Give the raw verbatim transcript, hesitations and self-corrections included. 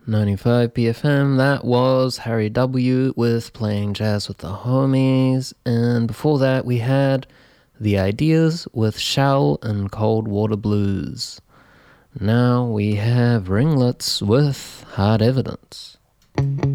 ninety-five B F M. That was Harry W. with Playing Jazz with the Homies. And before that, we had The Ideas with Shell and Cold Water Blues. Now we have Ringlets with Hard Evidence.